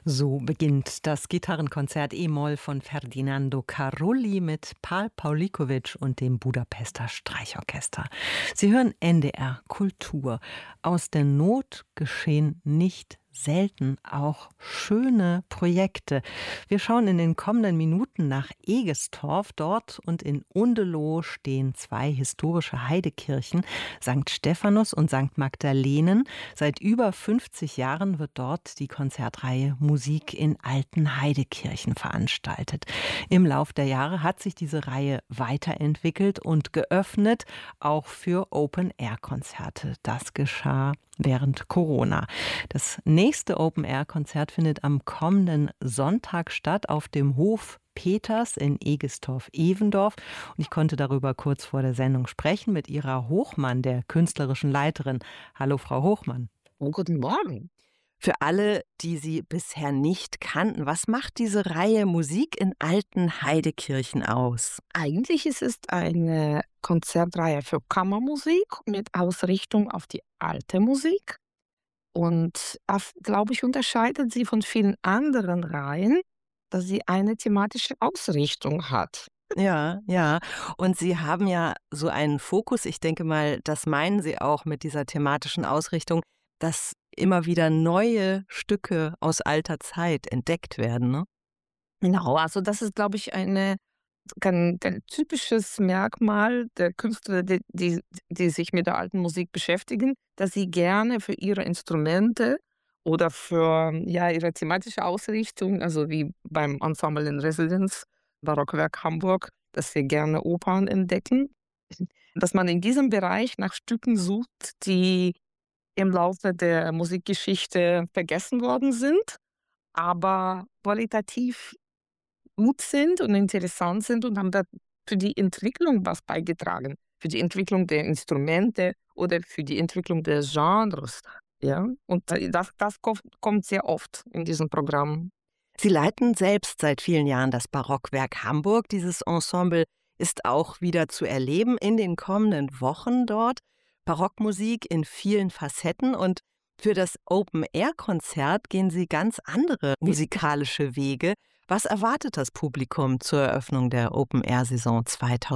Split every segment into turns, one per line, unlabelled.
So beginnt das Gitarrenkonzert E-Moll von Ferdinando Carulli mit Pál Pawlikowicz und dem Budapester Streichorchester. Sie hören NDR Kultur. Aus der Not geschehen nicht selten auch schöne Projekte. Wir schauen in den kommenden Minuten nach Egestorf. Dort und in Undeloh stehen zwei historische Heidekirchen, St. Stephanus und St. Magdalenen. Seit über 50 Jahren wird dort die Konzertreihe Musik in alten Heidekirchen veranstaltet. Im Lauf der Jahre hat sich diese Reihe weiterentwickelt und geöffnet, auch für Open-Air-Konzerte. Das geschah während Corona. Das nächste Open-Air-Konzert findet am kommenden Sonntag statt auf dem Hof Peters in Egestorf-Evendorf. Und ich konnte darüber kurz vor der Sendung sprechen mit Ira Hochmann, der künstlerischen Leiterin. Hallo, Frau Hochmann.
Oh, guten Morgen.
Für alle, die Sie bisher nicht kannten, was macht diese Reihe Musik in alten Heidekirchen aus?
Eigentlich ist es eine Konzertreihe für Kammermusik mit Ausrichtung auf die alte Musik. Und das, glaube ich, unterscheidet sie von vielen anderen Reihen, dass sie eine thematische Ausrichtung hat.
Ja, ja. Und Sie haben ja so einen Fokus, ich denke mal, das meinen Sie auch mit dieser thematischen Ausrichtung, dass immer wieder neue Stücke aus alter Zeit entdeckt werden, ne?
Genau, also das ist, glaube ich, ein typisches Merkmal der Künstler, die sich mit der alten Musik beschäftigen, dass sie gerne für ihre Instrumente oder für ihre thematische Ausrichtung, also wie beim Ensemble in Residenz, Barockwerk Hamburg, dass wir gerne Opern entdecken, dass man in diesem Bereich nach Stücken sucht, die im Laufe der Musikgeschichte vergessen worden sind, aber qualitativ gut sind und interessant sind und haben da für die Entwicklung was beigetragen. Für die Entwicklung der Instrumente oder für die Entwicklung des Genres. Ja? Und das kommt sehr oft in diesem Programm.
Sie leiten selbst seit vielen Jahren das Barockwerk Hamburg. Dieses Ensemble ist auch wieder zu erleben in den kommenden Wochen dort. Barockmusik in vielen Facetten, und für das Open-Air-Konzert gehen Sie ganz andere musikalische Wege. Was erwartet das Publikum zur Eröffnung der Open-Air-Saison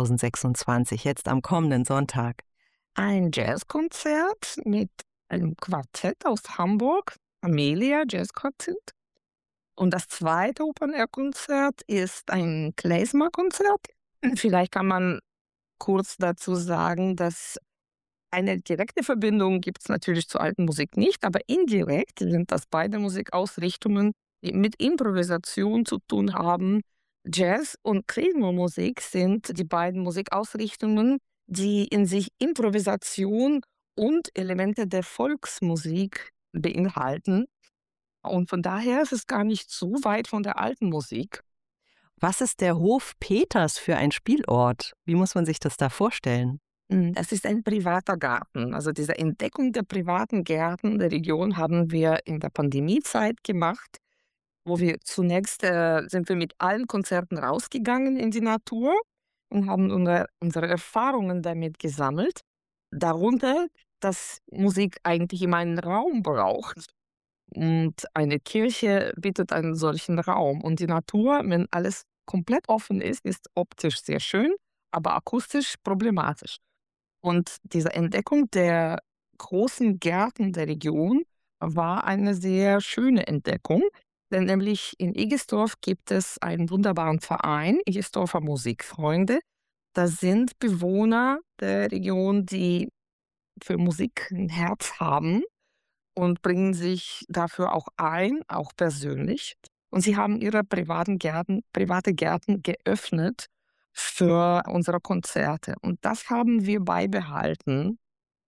2026, jetzt am kommenden Sonntag?
Ein Jazzkonzert mit einem Quartett aus Hamburg, Amelia Jazzquartett. Und das zweite Open-Air-Konzert ist ein Klezmer-Konzert. Vielleicht kann man kurz dazu sagen, dass eine direkte Verbindung gibt es natürlich zur alten Musik nicht, aber indirekt sind das beide Musikausrichtungen, die mit Improvisation zu tun haben. Jazz und Klezmer-Musik sind die beiden Musikausrichtungen, die in sich Improvisation und Elemente der Volksmusik beinhalten. Und von daher ist es gar nicht so weit von der alten Musik.
Was ist der Hof Peters für ein Spielort? Wie muss man sich das da vorstellen?
Das ist ein privater Garten. Also diese Entdeckung der privaten Gärten der Region haben wir in der Pandemiezeit gemacht, wo wir zunächst sind wir mit allen Konzerten rausgegangen in die Natur und haben unsere Erfahrungen damit gesammelt. Darunter, dass Musik eigentlich immer einen Raum braucht. Und eine Kirche bietet einen solchen Raum. Und die Natur, wenn alles komplett offen ist optisch sehr schön, aber akustisch problematisch. Und diese Entdeckung der großen Gärten der Region war eine sehr schöne Entdeckung, denn nämlich in Egestorf gibt es einen wunderbaren Verein, Egestorfer Musikfreunde. Das sind Bewohner der Region, die für Musik ein Herz haben und bringen sich dafür auch ein, auch persönlich. Und sie haben ihre private Gärten geöffnet für unsere Konzerte. Und das haben wir beibehalten.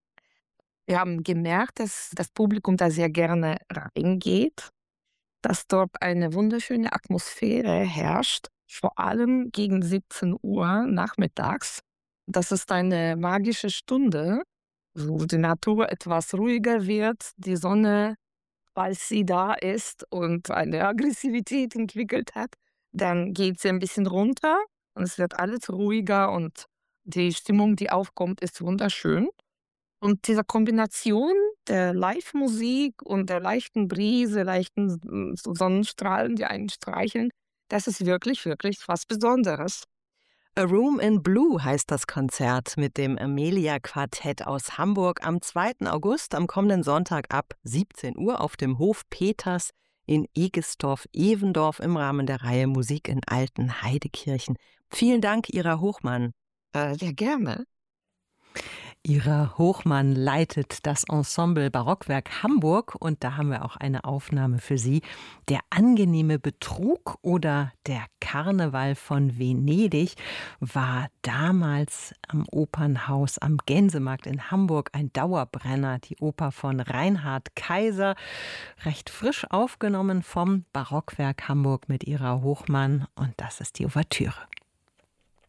Wir haben gemerkt, dass das Publikum da sehr gerne reingeht, dass dort eine wunderschöne Atmosphäre herrscht, vor allem gegen 17 Uhr nachmittags. Das ist eine magische Stunde, wo die Natur etwas ruhiger wird, die Sonne, falls sie da ist und eine Aggressivität entwickelt hat, dann geht sie ein bisschen runter und es wird alles ruhiger und die Stimmung, die aufkommt, ist wunderschön. Und diese Kombination der Live-Musik und der leichten Brise, leichten so Sonnenstrahlen, die einen streicheln, das ist wirklich, wirklich was Besonderes.
A Room in Blue heißt das Konzert mit dem Amelia Quartett aus Hamburg am 2. August, am kommenden Sonntag ab 17 Uhr auf dem Hof Peters in Egestorf-Evendorf im Rahmen der Reihe Musik in alten Heidekirchen. Vielen Dank, Ira Hochmann.
Sehr gerne.
Ira Hochmann leitet das Ensemble Barockwerk Hamburg und da haben wir auch eine Aufnahme für Sie. Der angenehme Betrug oder der Karneval von Venedig war damals am Opernhaus am Gänsemarkt in Hamburg ein Dauerbrenner. Die Oper von Reinhard Kaiser, recht frisch aufgenommen vom Barockwerk Hamburg mit Ira Hochmann und das ist die Ouvertüre.